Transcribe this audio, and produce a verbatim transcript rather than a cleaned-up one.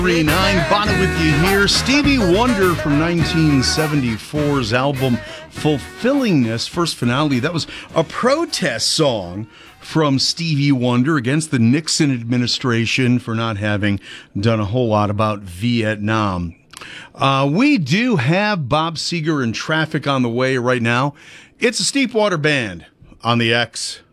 three nine, Bonnet with you here. Stevie Wonder from nineteen seventy-four's album Fulfillingness, first finale. That was a protest song from Stevie Wonder against the Nixon administration for not having done a whole lot about Vietnam. Uh, we do have Bob Seger in traffic on the way right now. It's a Steepwater Band on the X.